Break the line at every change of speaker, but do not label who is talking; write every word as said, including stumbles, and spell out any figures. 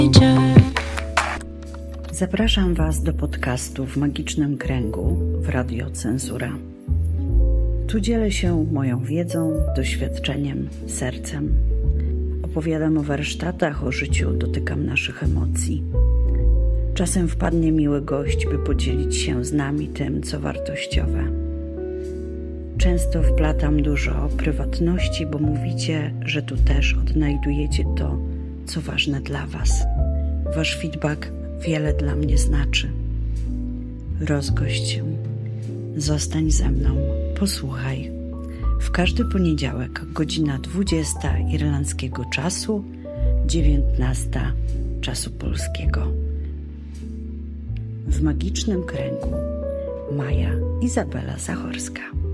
Zapraszam Was do podcastu W Magicznym Kręgu w Radio Cenzura. Tu dzielę się moją wiedzą, doświadczeniem, sercem. Opowiadam o warsztatach, o życiu, dotykam naszych emocji. Czasem wpadnie miły gość, by podzielić się z nami tym, co wartościowe. Często wplatam dużo prywatności, bo mówicie, że tu też odnajdujecie to, co ważne dla Was. Wasz feedback wiele dla mnie znaczy. Rozgość się. Zostań ze mną. Posłuchaj. W każdy poniedziałek, godzina dwudziesta irlandzkiego czasu, dziewiętnasta czasu polskiego. W Magicznym Kręgu. Maja Izabela Zachorska.